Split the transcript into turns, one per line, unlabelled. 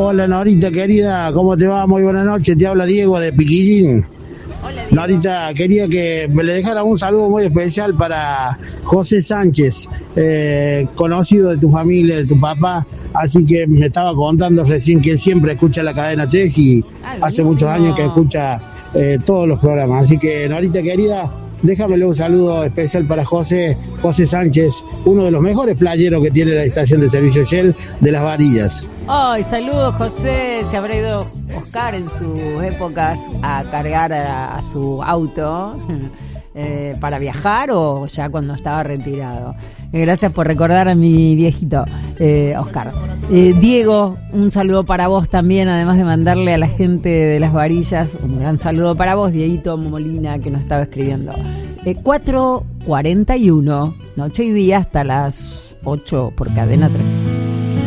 Hola Norita querida, ¿cómo te va? Muy buenas noches, te habla Diego de Piquillín.
Hola, Diego.
Norita, quería que me le dejara un saludo muy especial para José Sánchez, conocido de tu familia, de tu papá, así que me estaba contando recién que él siempre escucha la cadena 3 y hace muchos años que escucha todos los programas, así que Norita querida, déjamele un saludo especial para José Sánchez, uno de los mejores playeros que tiene la estación de servicio Shell de Las Varillas.
Ay, saludos José, se habrá ido Oscar en sus épocas a cargar a su auto para viajar o ya cuando estaba retirado. Gracias por recordar a mi viejito Oscar. Diego, un saludo para vos también, además de mandarle a la gente de Las Varillas, un gran saludo para vos, Dieguito Molina, que nos estaba escribiendo. 4:41, noche y día hasta las 8 por Cadena 3.